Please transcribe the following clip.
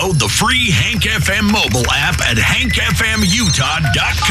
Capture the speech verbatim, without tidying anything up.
Download the free Hank F M mobile app at hank f m utah dot com.